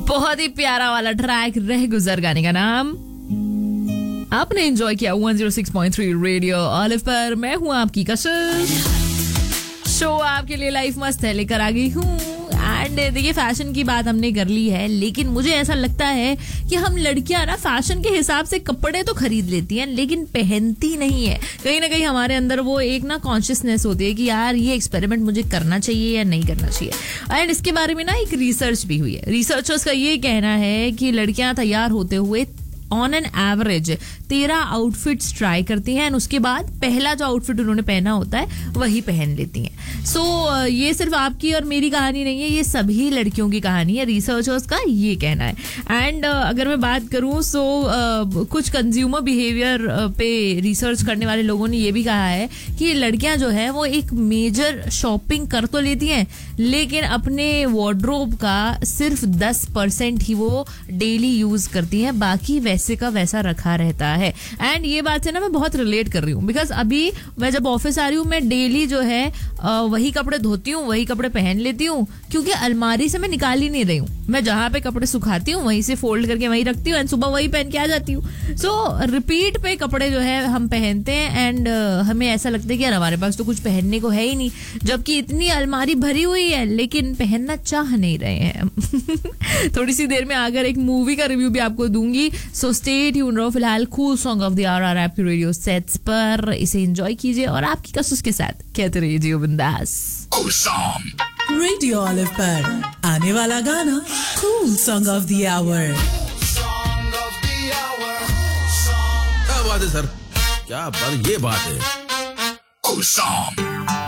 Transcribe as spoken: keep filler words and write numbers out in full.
बहुत ही प्यारा वाला ट्रैक रह गुजर गाने का नाम आपने एंजॉय किया एक सौ छह पॉइंट तीन रेडियो ऑलिव पर। मैं हूं आपकी कशिश, शो आपके लिए लाइफ मस्त है लेकर आ गई हूँ। एंड देखिए, फैशन की बात हमने कर ली है, लेकिन मुझे ऐसा लगता है कि हम लड़कियां ना फैशन के हिसाब से कपड़े तो खरीद लेती हैं लेकिन पहनती नहीं है। कहीं ना कहीं हमारे अंदर वो एक ना कॉन्शियसनेस होती है कि यार ये एक्सपेरिमेंट मुझे करना चाहिए या नहीं करना चाहिए। एंड इसके बारे में ना एक रिसर्च भी हुई है। रिसर्चर्स का ये कहना है कि लड़कियां तैयार होते हुए ऑन एन एवरेज तेरह आउटफिट्स ट्राई करती हैं, उसके बाद पहला जो आउटफिट उन्होंने पहना होता है वही पहन लेती हैं। सो so, ये सिर्फ आपकी और मेरी कहानी नहीं है, ये सभी लड़कियों की कहानी है, रिसर्चर्स का ये कहना है। एंड uh, अगर मैं बात करूं सो so, uh, कुछ कंज्यूमर बिहेवियर uh, पे रिसर्च करने वाले लोगों ने ये भी कहा है कि लड़कियां जो है वो एक मेजर शॉपिंग कर तो लेती हैं लेकिन अपने वार्डरोब का सिर्फ दस परसेंट ही वो डेली यूज करती हैं, बाकी वैसे का वैसा रखा रहता है। एंड ये बात से ना मैं बहुत रिलेट कर रही हूँ, बिकॉज अभी मैं जब ऑफिस आ रही हूँ मैं डेली जो है आ, वही कपड़े धोती हूँ, वही कपड़े पहन लेती हूँ, क्योंकि अलमारी से मैं निकाल ही नहीं रही हूँ। मैं जहाँ पे कपड़े सुखाती हूँ वहीं से फोल्ड करके वहीं रखती हूँ एंड सुबह वही पहन के आ जाती हूँ। सो रिपीट पे कपड़े जो है हम पहनते हैं एंड uh, हमें ऐसा लगता है कि यार हमारे पास तो कुछ पहनने को है ही नहीं, जबकि इतनी अलमारी भरी हुई है लेकिन पहनना चाह नहीं रहे हैं। थोड़ी सी देर में आकर एक मूवी का रिव्यू भी आपको दूंगी, सो स्टे ट्यून्ड रहो। फिलहाल cool song of the our आपकी रेडियो सेट्स पर, इसे एंजॉय कीजिए और आपकी कशिश के साथ कहते रहिए जियो बिंदास। रेडियो ऑलिव पर आने वाला गाना cool song of the our. क्या बात है सर, क्या बात, ये बात है।